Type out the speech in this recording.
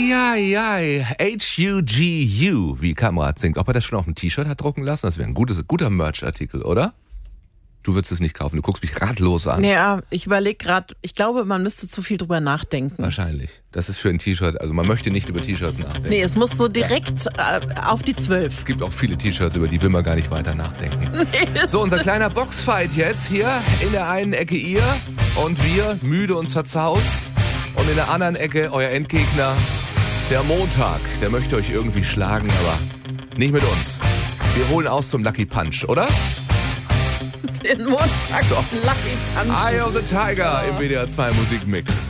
Eieiei, H-U-G-U, wie Kamrat singt. Ob er das schon auf dem T-Shirt hat drucken lassen? Das wäre ein guter Merch-Artikel, oder? Du würdest es nicht kaufen, du guckst mich ratlos an. Ja, ich überlege gerade, ich glaube, man müsste zu viel drüber nachdenken. Wahrscheinlich. Das ist für ein T-Shirt, also man möchte nicht über T-Shirts nachdenken. Nee, es muss so direkt auf die 12. Es gibt auch viele T-Shirts, über die will man gar nicht weiter nachdenken. So, unser kleiner Boxfight jetzt hier. In der einen Ecke ihr und wir, müde und zerzaust. Und in der anderen Ecke euer Endgegner, der Montag. Der möchte euch irgendwie schlagen, aber nicht mit uns. Wir holen aus zum Lucky Punch, oder? Den Montag So. Lucky Punch. Eye of the Tiger im WDR 2 Musikmix.